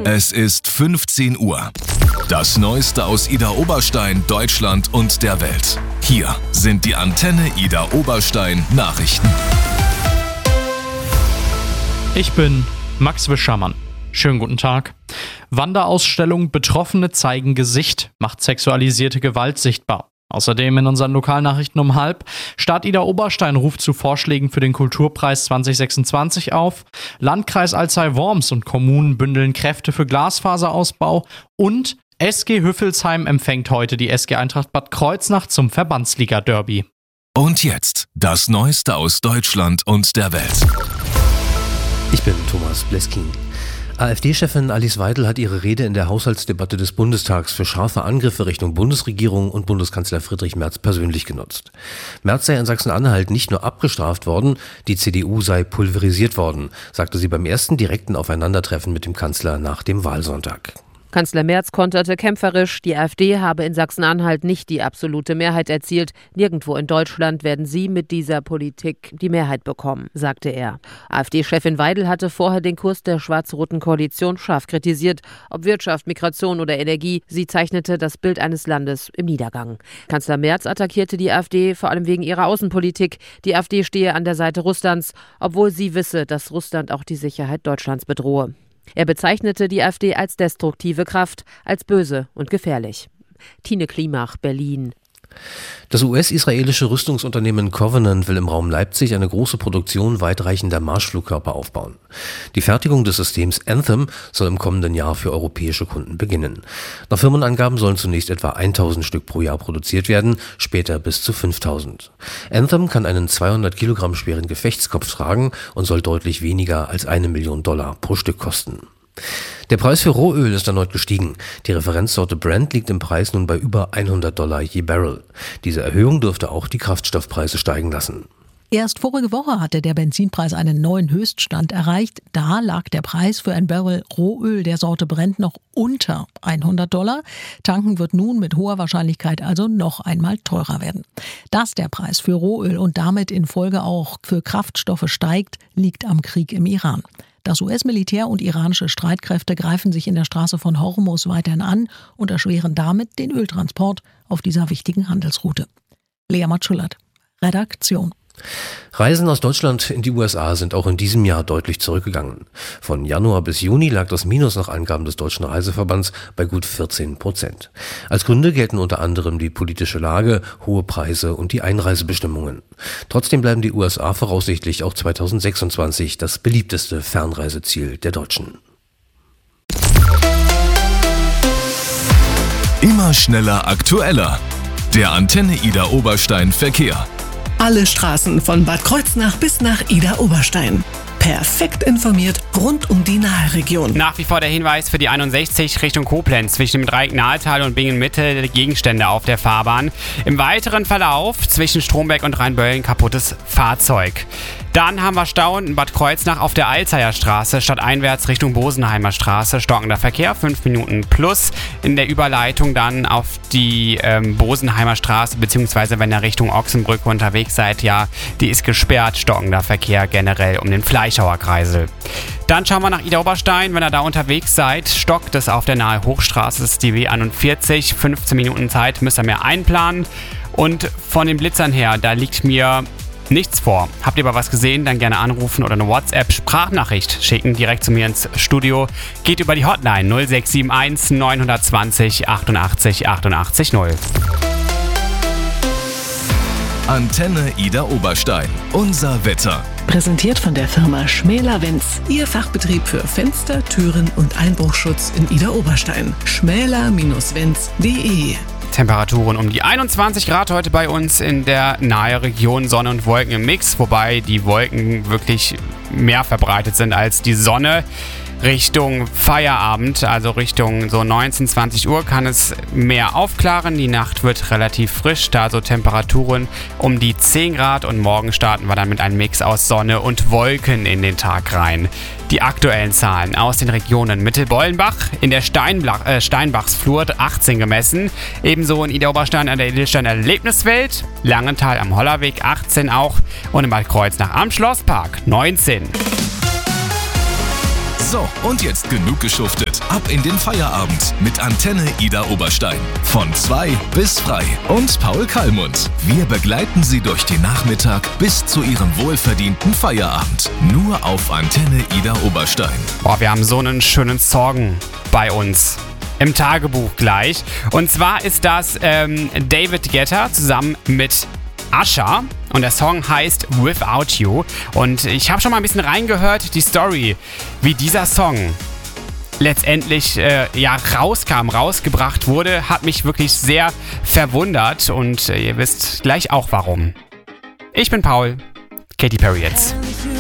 Es ist 15 Uhr. Das Neueste aus Idar Oberstein, Deutschland und der Welt. Hier sind die Antenne Idar Oberstein Nachrichten. Ich bin Max Wischermann. Schönen guten Tag. Wanderausstellung Betroffene zeigen Gesicht, macht sexualisierte Gewalt sichtbar. Außerdem in unseren Lokalnachrichten um 12:30. Stadt Idar Oberstein ruft zu Vorschlägen für den Kulturpreis 2026 auf. Landkreis Alzey-Worms und Kommunen bündeln Kräfte für Glasfaserausbau. Und SG Hüffelsheim empfängt heute die SG Eintracht Bad Kreuznach zum Verbandsliga-Derby. Und jetzt das Neueste aus Deutschland und der Welt. Ich bin Thomas Bleskin. AfD-Chefin Alice Weidel hat ihre Rede in der Haushaltsdebatte des Bundestags für scharfe Angriffe Richtung Bundesregierung und Bundeskanzler Friedrich Merz persönlich genutzt. Merz sei in Sachsen-Anhalt nicht nur abgestraft worden, die CDU sei pulverisiert worden, sagte sie beim ersten direkten Aufeinandertreffen mit dem Kanzler nach dem Wahlsonntag. Kanzler Merz konterte kämpferisch, die AfD habe in Sachsen-Anhalt nicht die absolute Mehrheit erzielt. Nirgendwo in Deutschland werden sie mit dieser Politik die Mehrheit bekommen, sagte er. AfD-Chefin Weidel hatte vorher den Kurs der schwarz-roten Koalition scharf kritisiert. Ob Wirtschaft, Migration oder Energie, sie zeichnete das Bild eines Landes im Niedergang. Kanzler Merz attackierte die AfD vor allem wegen ihrer Außenpolitik. Die AfD stehe an der Seite Russlands, obwohl sie wisse, dass Russland auch die Sicherheit Deutschlands bedrohe. Er bezeichnete die AfD als destruktive Kraft, als böse und gefährlich. Tine Klimach, Berlin. Das US-israelische Rüstungsunternehmen Covenant will im Raum Leipzig eine große Produktion weitreichender Marschflugkörper aufbauen. Die Fertigung des Systems Anthem soll im kommenden Jahr für europäische Kunden beginnen. Nach Firmenangaben sollen zunächst etwa 1000 Stück pro Jahr produziert werden, später bis zu 5000. Anthem kann einen 200 Kilogramm schweren Gefechtskopf tragen und soll deutlich weniger als $1 Million pro Stück kosten. Der Preis für Rohöl ist erneut gestiegen. Die Referenzsorte Brent liegt im Preis nun bei über $100 je Barrel. Diese Erhöhung dürfte auch die Kraftstoffpreise steigen lassen. Erst vorige Woche hatte der Benzinpreis einen neuen Höchststand erreicht. Da lag der Preis für ein Barrel Rohöl der Sorte Brent noch unter $100. Tanken wird nun mit hoher Wahrscheinlichkeit also noch einmal teurer werden. Dass der Preis für Rohöl und damit in Folge auch für Kraftstoffe steigt, liegt am Krieg im Iran. Das US-Militär und iranische Streitkräfte greifen sich in der Straße von Hormuz weiterhin an und erschweren damit den Öltransport auf dieser wichtigen Handelsroute. Lea Matschulat, Redaktion. Reisen aus Deutschland in die USA sind auch in diesem Jahr deutlich zurückgegangen. Von Januar bis Juni lag das Minus nach Angaben des Deutschen Reiseverbands bei gut 14%. Als Gründe gelten unter anderem die politische Lage, hohe Preise und die Einreisebestimmungen. Trotzdem bleiben die USA voraussichtlich auch 2026 das beliebteste Fernreiseziel der Deutschen. Immer schneller, aktueller. Der Antenne Idar Oberstein Verkehr. Alle Straßen von Bad Kreuznach bis nach Idar Oberstein. Perfekt informiert rund um die Nahe-Region. Nach wie vor der Hinweis für die 61 Richtung Koblenz zwischen dem Dreieck Nahetal und Bingen-Mitte Gegenstände auf der Fahrbahn. Im weiteren Verlauf zwischen Stromberg und Rheinböllen kaputtes Fahrzeug. Dann haben wir Stau in Bad Kreuznach auf der Alzeyer Straße, stadteinwärts Richtung Bosenheimer Straße. Stockender Verkehr, 5 Minuten plus. In der Überleitung dann auf die Bosenheimer Straße, beziehungsweise wenn ihr Richtung Ochsenbrücke unterwegs seid, ja, die ist gesperrt. Stockender Verkehr generell um den Fleischhauer Kreisel. Dann schauen wir nach Idar Oberstein, wenn ihr da unterwegs seid. Stockt es auf der Nahe Hochstraße, das ist die W41. 15 Minuten Zeit müsst ihr mehr einplanen. Und von den Blitzern her, da liegt mir nichts vor. Habt ihr aber was gesehen, dann gerne anrufen oder eine WhatsApp-Sprachnachricht schicken, direkt zu mir ins Studio. Geht über die Hotline 0671 920 88 88 0. Antenne Idar Oberstein. Unser Wetter. Präsentiert von der Firma Schmäler-Wenz. Ihr Fachbetrieb für Fenster, Türen und Einbruchschutz in Idar Oberstein. schmäler-wenz.de. Temperaturen um die 21 Grad heute bei uns in der Nahe-Region, Sonne und Wolken im Mix, wobei die Wolken wirklich mehr verbreitet sind als die Sonne. Richtung Feierabend, also Richtung so 19, 20 Uhr kann es mehr aufklaren. Die Nacht wird relativ frisch, da so Temperaturen um die 10 Grad und morgen starten wir dann mit einem Mix aus Sonne und Wolken in den Tag rein. Die aktuellen Zahlen aus den Regionen Mittelbollenbach, in der Steinbachsflur 18 gemessen, ebenso in Idar Oberstein an der Edelsteiner Erlebniswelt, Langenthal am Hollerweg 18 auch und in Bad Kreuznach am Schlosspark 19. So, und jetzt genug geschuftet. Ab in den Feierabend mit Antenne Ida Oberstein. Von 2 bis frei. Und Paul Kallmund. Wir begleiten Sie durch den Nachmittag bis zu Ihrem wohlverdienten Feierabend. Nur auf Antenne Ida Oberstein. Boah, wir haben so einen schönen Song bei uns im Tagebuch gleich. Und zwar ist das David Guetta zusammen mit Usher und der Song heißt Without You. Und ich habe schon mal ein bisschen reingehört, die Story, wie dieser Song letztendlich rausgebracht wurde, hat mich wirklich sehr verwundert und ihr wisst gleich auch warum. Ich bin Paul, Katy Perry jetzt.